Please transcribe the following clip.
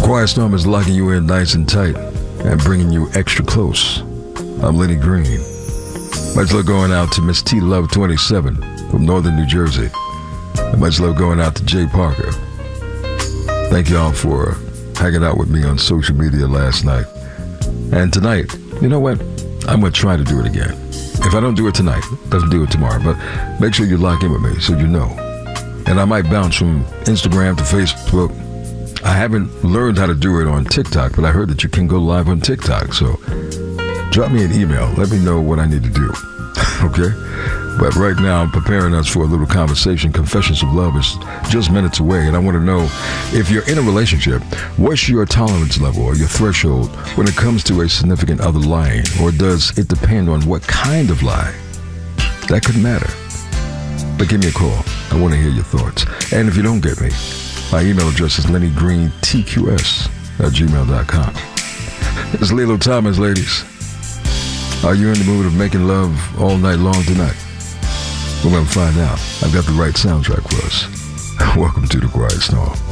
Quiet Storm is locking you in nice and tight and bringing you extra close. I'm Lenny Green. Much love going out to Miss T Love 27 from Northern New Jersey. And much love going out to Jay Parker. Thank y'all for hanging out with me on social media last night. And tonight, you know what? I'm going to try to do it again. If I don't do it tonight, doesn't do it tomorrow, but make sure you lock in with me so you know. And I might bounce from Instagram to Facebook. I haven't learned how to do it on TikTok, but I heard that you can go live on TikTok. So drop me an email. Let me know what I need to do. Okay? But right now, I'm preparing us for a little conversation. Confessions of Love is just minutes away, and I want to know, if you're in a relationship, what's your tolerance level or your threshold when it comes to a significant other lying? Or does it depend on what kind of lie? That could matter. But give me a call. I want to hear your thoughts. And if you don't get me, my email address is lennygreen_tqs@gmail.com. It's Lilo Thomas, ladies. Are you in the mood of making love all night long tonight? We're going to find out. I've got the right soundtrack for us. Welcome to the Quiet Storm.